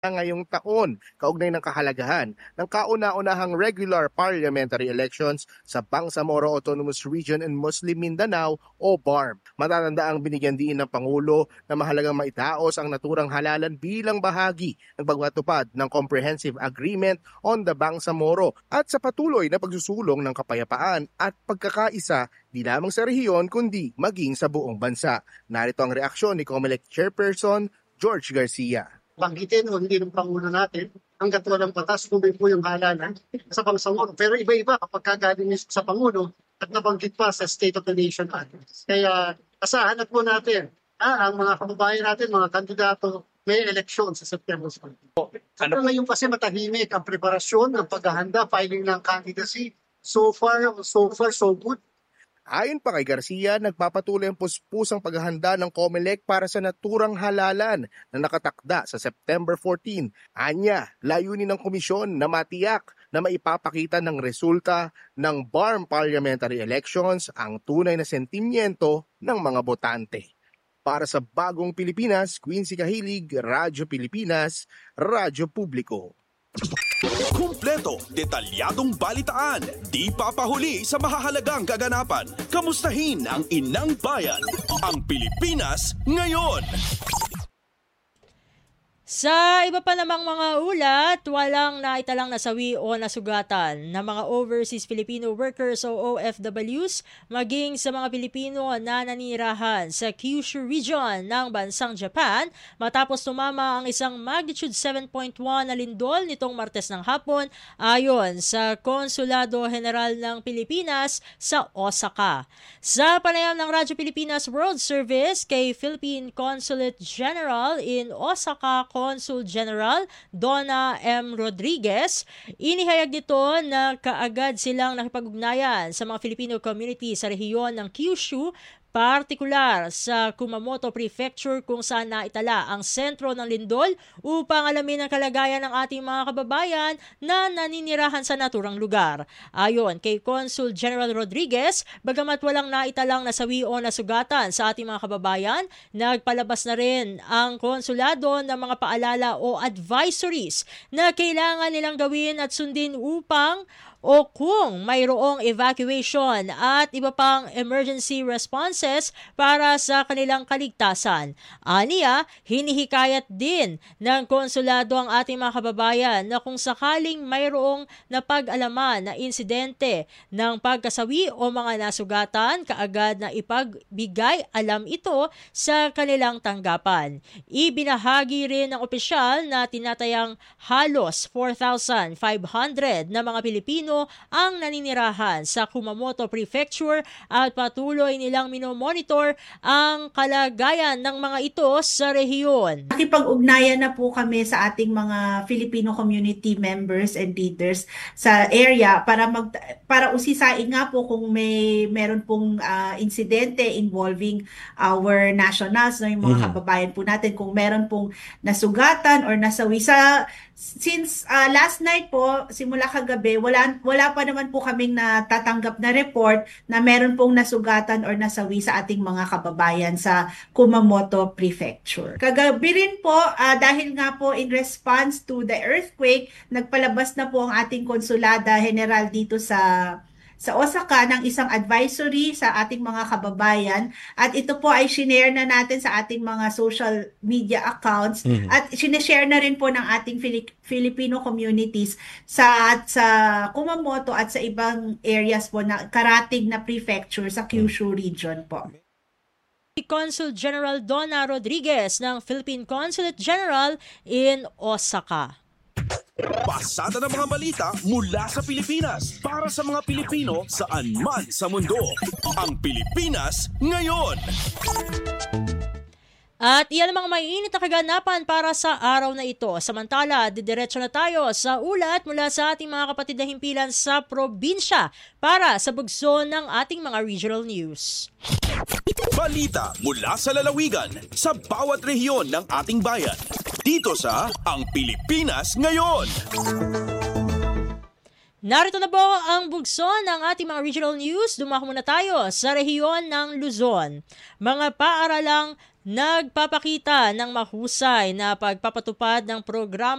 ngayong taon kaugnay ng kahalagahan ng kauna-unahang regular parliamentary elections sa Bangsamoro Autonomous Region and Muslim Mindanao o BARM. Matatandaang binigyan diin ng Pangulo na mahalagang maitaos ang naturang halalan bilang bahagi ng pagpatupad ng Comprehensive Agreement on the Bangsamoro at sa patuloy na pagsusulong ng kapayapaan at pagkakaisa di lamang sa rehiyon kundi maging sa buong bansa. Narito ang reaksyon ni COMELEC Chairperson George Garcia. Banggitin o hindi ng Pangulo natin hanggat walang batas, tuloy po yung halalan sa Bangsamoro. Pero iba-iba kapag kagaling sa Pangulo at nabanggit pa sa State of the Nation Act. Kaya asahan po natin ang mga kababayan natin, mga kandidato, may eleksyon sa September 20. Pero ngayon kasi matahimik ang preparasyon ng paghahanda, filing ng candidacy. So far, so good. Ayon pa kay Garcia, nagpapatuloy ang puspusang paghahanda ng COMELEC para sa naturang halalan na nakatakda sa September 14. Anya, layunin ng komisyon na matiyak na maipapakita ng resulta ng BARM parliamentary elections ang tunay na sentimiento ng mga botante. Para sa Bagong Pilipinas, Quincy Kahilig, Radyo Pilipinas, Radyo Publiko. Kumpleto, detalyadong balitaan, di papahuli sa mahahalagang kaganapan. Kamustahin ang inang bayan, ang Pilipinas ngayon. Sa iba pa namang mga ulat, walang naitalang nasawi o nasugatan na mga overseas Filipino workers o OFWs maging sa mga Pilipino na nanirahan sa Kyushu region ng bansang Japan matapos tumama ang isang magnitude 7.1 na lindol nitong Martes ng hapon ayon sa Konsulado General ng Pilipinas sa Osaka. Sa panayam ng Radyo Pilipinas World Service kay Philippine Consulate General in Osaka, Consul General Donna M. Rodriguez, inihayag nito na kaagad silang nakipag-ugnayan sa mga Filipino community sa rehiyon ng Kyushu, partikular sa Kumamoto Prefecture kung saan naitala ang sentro ng lindol upang alamin ang kalagayan ng ating mga kababayan na naninirahan sa naturang lugar. Ayon kay Consul General Rodriguez, bagamat walang naitalang nasawi o nasugatan sa ating mga kababayan, nagpalabas na rin ang konsulado ng mga paalala o advisories na kailangan nilang gawin at sundin upang o kung mayroong evacuation at iba pang emergency responses para sa kanilang kaligtasan. Aniya, hinihikayat din ng konsulado ang ating mga kababayan na kung sakaling mayroong napag-alaman na insidente ng pagkasawi o mga nasugatan, kaagad na ipagbigay alam ito sa kanilang tanggapan. Ibinahagi rin ng opisyal na tinatayang halos 4,500 na mga Pilipino ang naninirahan sa Kumamoto Prefecture at patuloy nilang minomonitor ang kalagayan ng mga ito sa rehiyon. Nakipag-ugnayan na po kami sa ating mga Filipino community members and leaders sa area para usisain nga po kung meron pong insidente involving our nationals, no, yung mga kababayan po natin, kung meron pong nasugatan or nasawi since last night po, simula kagabi, wala pa naman po kaming natatanggap na report na meron pong nasugatan or nasawi sa ating mga kababayan sa Kumamoto Prefecture. Kagabi rin po, dahil nga po in response to the earthquake, nagpalabas na po ang ating Konsulada General dito sa Osaka ng isang advisory sa ating mga kababayan, at ito po ay shinare na natin sa ating mga social media accounts at sineshare na rin po ng ating Filipino communities sa Kumamoto at sa ibang areas po na karatig na prefecture sa Kyushu region po. Consul General Donna Rodriguez ng Philippine Consulate General in Osaka. Pasada ng mga balita mula sa Pilipinas para sa mga Pilipino saan man sa mundo. Ang Pilipinas ngayon. At iyan ang mga mainit na kaganapan para sa araw na ito. Samantala, didiretso na tayo sa ulat mula sa ating mga kapatid na himpilan sa probinsya para sa bugso ng ating mga regional news. Balita mula sa lalawigan sa bawat rehiyon ng ating bayan. Dito sa Ang Pilipinas Ngayon. Narito na po ang bugso ng ating mga regional news. Dumako muna tayo sa rehiyon ng Luzon. Mga paaralang nagpapakita ng mahusay na pagpapatupad ng programa